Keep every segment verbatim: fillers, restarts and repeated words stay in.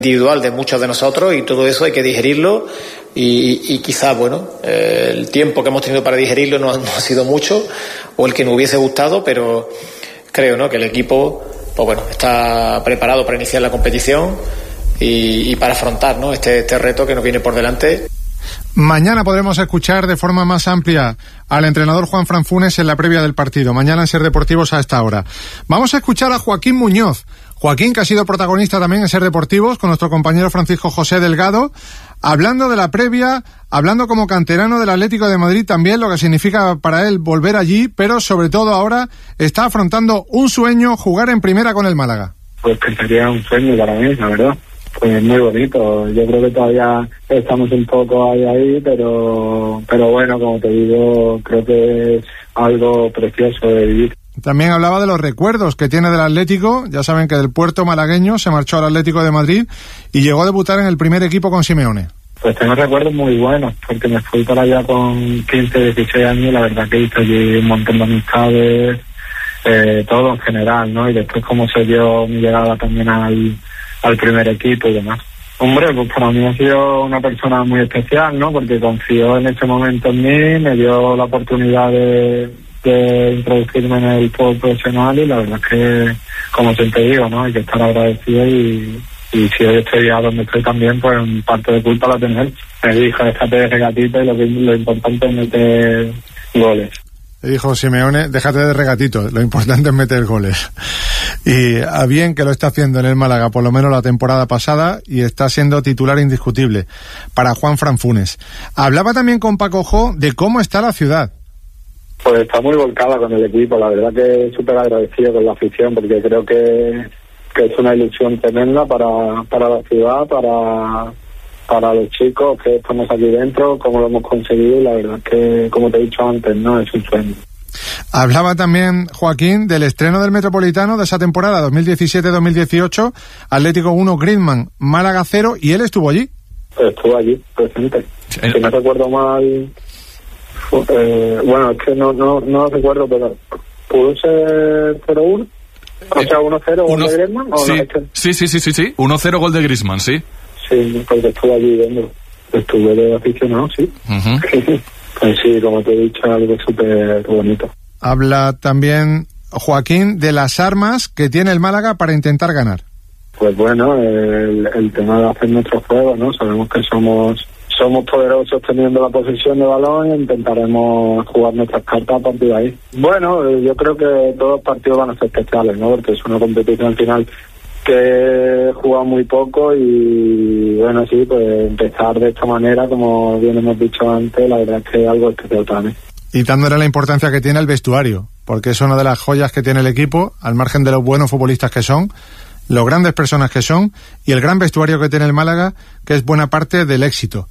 individual de muchos de nosotros, y todo eso hay que digerirlo y, y quizás, bueno, eh, el tiempo que hemos tenido para digerirlo no, no ha sido mucho, o el que nos hubiese gustado, pero creo, ¿no?, que el equipo, pues bueno, está preparado para iniciar la competición y, y para afrontar, ¿no?, este, este reto que nos viene por delante. Mañana podremos escuchar de forma más amplia al entrenador Juanfran Funes en la previa del partido. Mañana en Ser Deportivos a esta hora. Vamos a escuchar a Joaquín Muñoz. Joaquín, que ha sido protagonista también en Ser Deportivos con nuestro compañero Francisco José Delgado, hablando de la previa, hablando como canterano del Atlético de Madrid también, lo que significa para él volver allí, pero sobre todo ahora está afrontando un sueño, jugar en primera con el Málaga. Pues que sería un sueño para mí, la verdad. Pues muy bonito. Yo creo que todavía estamos un poco ahí, ahí, pero, pero bueno, como te digo, creo que es algo precioso de vivir. También hablaba de los recuerdos que tiene del Atlético. Ya saben que del puerto malagueño se marchó al Atlético de Madrid y llegó a debutar en el primer equipo con Simeone. Pues tengo recuerdos muy buenos, porque me fui para allá con quince, dieciséis años y la verdad que hice allí un montón de amistades, eh, todo en general, ¿no? Y después cómo se dio mi llegada también al, al primer equipo y demás. Hombre, pues para mí ha sido una persona muy especial, ¿no? Porque confió en ese momento en mí, me dio la oportunidad de... de introducirme en el fútbol profesional y la verdad es que, como siempre digo, ¿no?, hay que estar agradecido y, y si hoy estoy a donde estoy también, pues parte de culpa la tiene él. Me dijo, déjate de regatito y lo, que, lo importante es meter goles. Le dijo Simeone, déjate de regatito, lo importante es meter goles. Y a bien que lo está haciendo en el Málaga, por lo menos la temporada pasada, y está siendo titular indiscutible para Juanfran Funes. Hablaba también con Paco Jo de cómo está la ciudad. Pues está muy volcada con el equipo, la verdad que súper agradecido con la afición, porque creo que, que es una ilusión tremenda para, para la ciudad, para, para los chicos que estamos aquí dentro, cómo lo hemos conseguido, y la verdad es que, como te he dicho antes, no es un sueño. Hablaba también, Joaquín, del estreno del Metropolitano de esa temporada dos mil diecisiete dos mil dieciocho, Atlético uno, Griezmann, Málaga cero, y él estuvo allí. Estuvo allí, presente. Sí. Si no recuerdo mal... Eh, bueno, es que no no no recuerdo, pero ¿pudo ser cero uno? O sea, uno cero gol de Griezmann. Sí. No, es que... sí, sí, sí, sí, sí. uno cero gol de Griezmann, sí. Sí, porque estuve allí viendo. Estuve de aficionado, sí. Uh-huh. Pues sí, como te he dicho, algo súper bonito. Habla también, Joaquín, de las armas que tiene el Málaga para intentar ganar. Pues bueno, el, el tema de hacer nuestro juego, ¿no? Sabemos que somos... Somos poderosos teniendo la posesión de balón e intentaremos jugar nuestras cartas a partir de ahí. Bueno, yo creo que todos los partidos van a ser especiales, ¿no? Porque es una competición al final que he jugado muy poco y, bueno, sí, pues empezar de esta manera, como bien hemos dicho antes, la verdad es que es algo especial para mí. Y dándole la importancia que tiene el vestuario, porque es una de las joyas que tiene el equipo, al margen de los buenos futbolistas que son, los grandes personas que son, y el gran vestuario que tiene el Málaga, que es buena parte del éxito.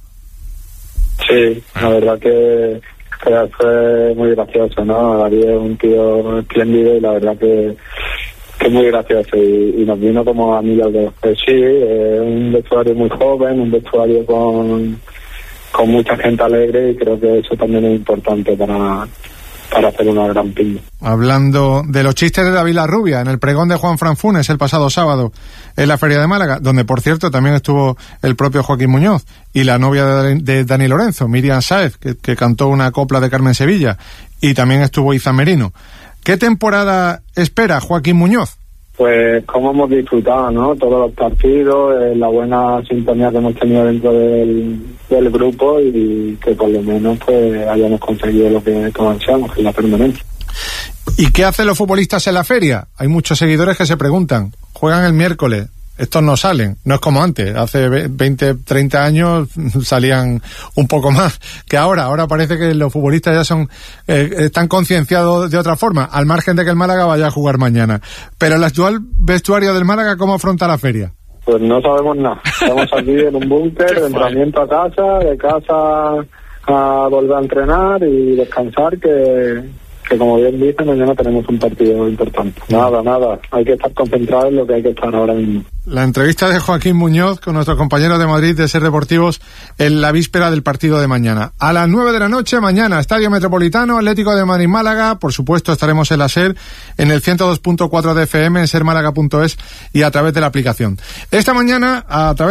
Sí, la verdad que, que fue muy gracioso, ¿no? David es un tío espléndido y la verdad que, que es muy gracioso y, y nos vino como amigos de... Pues sí, eh, un vestuario muy joven, un vestuario con, con mucha gente alegre y creo que eso también es importante para... para hacer una gran piña. Hablando de los chistes de David Larrubia en el pregón de Juanfran Funes el pasado sábado en la Feria de Málaga, donde por cierto también estuvo el propio Joaquín Muñoz y la novia de, de Dani Lorenzo, Miriam Sáez, que, que cantó una copla de Carmen Sevilla, y también estuvo Izan Merino. ¿Qué temporada espera Joaquín Muñoz? Pues como hemos disfrutado, ¿no? Todos los partidos, eh, la buena sintonía que hemos tenido dentro del, del grupo y que por lo menos pues hayamos conseguido lo que todos ansiamos, que es la permanencia. ¿Y qué hacen los futbolistas en la feria? Hay muchos seguidores que se preguntan, juegan el miércoles, estos no salen, no es como antes, hace veinte, treinta años salían un poco más que ahora, ahora parece que los futbolistas ya son eh, están concienciados de otra forma, al margen de que el Málaga vaya a jugar mañana. Pero el actual vestuario del Málaga, ¿cómo afronta la feria? Pues no sabemos nada, estamos aquí en un búnker, de entrenamiento a casa, de casa a volver a entrenar y descansar, que, que como bien dice, mañana tenemos un partido importante. Nada, nada, hay que estar concentrado en lo que hay que estar ahora mismo. La entrevista de Joaquín Muñoz con nuestro compañero de Madrid de Ser Deportivos en la víspera del partido de mañana. A las nueve de la noche, mañana, Estadio Metropolitano, Atlético de Madrid-Málaga. Por supuesto, estaremos en la SER, en el ciento dos punto cuatro de F M, en ser málaga punto es y a través de la aplicación. Esta mañana, a través